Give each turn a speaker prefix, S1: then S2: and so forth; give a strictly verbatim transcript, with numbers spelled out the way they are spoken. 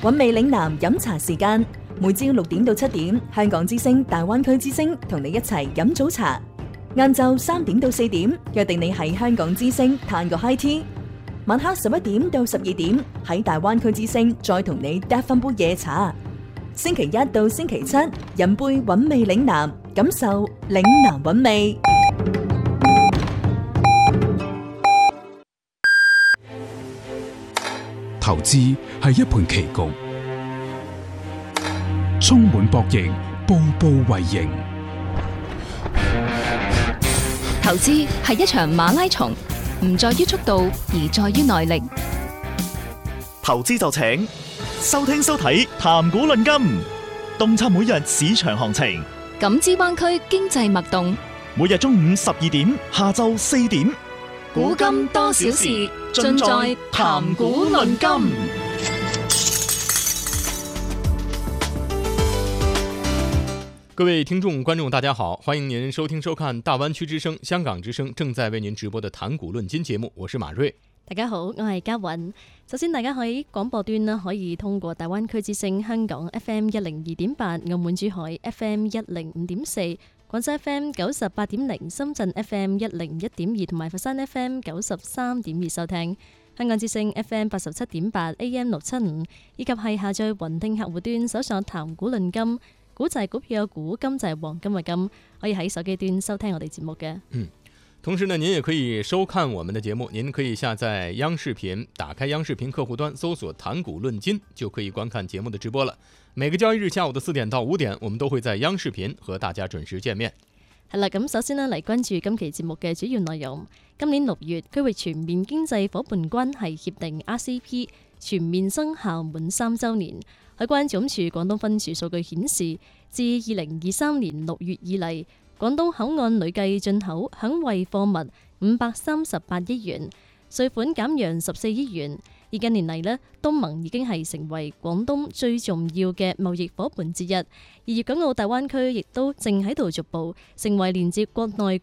S1: 韻味嶺南飲茶時間，每朝六點到七點，香港之聲、大灣區之聲同你一齊飲早茶。晏晝三點到四點，約定你喺香港之聲嘆個 high tea。晚黑十一點到十二點，喺大灣區之聲再同你嗒翻杯夜茶。星期一到星期七，飲杯韻味嶺南，感受嶺南韻味。
S2: 投資係一盤棋局，充滿博弈，步步為營。
S3: 投資係一場馬拉松，唔在於速度，而在於耐力。
S4: 投資就請收聽收睇談股論金，洞察每日市場行情，
S3: 感知灣區經濟脈動。
S4: 每日中午十二點，下晝四點，
S3: 古今多少事，盡在談股論金。
S5: 各位聽眾觀眾大家好，歡迎您收聽收看大灣區之聲、香港之聲正在為您直播的談股論金節目，我是馬瑞。
S6: 大家好，我係嘉韻。首先，大家喺廣播端啦，可以通過大灣區之聲香港 F M 一零二點八、澳門珠海 F M 一零五點四、廣州 F M 九十八點零、深圳 F M 一零一點二同埋佛山 F M 九十三點二收聽。香港之聲 F M 八十七點八、A M 六七五，以及係下載雲聽客戶端搜索談股論金，股就係股票嘅股，金就係黃金嘅金，可以喺手機端收聽我哋節目嘅。
S5: 嗯。同時呢，您也可以收看我們的節目，您可以下載央視頻，打開央視頻客戶端，搜索談股論金，就可以觀看節目的直播了。每個交易日下午的四點到五點，我們都會在央視頻和大家準時見面。
S6: 係啦，咁首先呢，嚟關注今期節目嘅主要內容。今年六月，區域全面經濟夥伴關係協定 R C P 全面生效滿三週年。海關總署廣東分署數據顯示，自二零二三年六月以嚟，廣東口岸累計進口響惠貨物五百三十八億元，稅款減讓十四億元。而近年嚟呢，東盟已經係成為廣東最重要嘅貿易夥伴之一，而粵港澳大灣區亦都正喺度逐步成為連接國內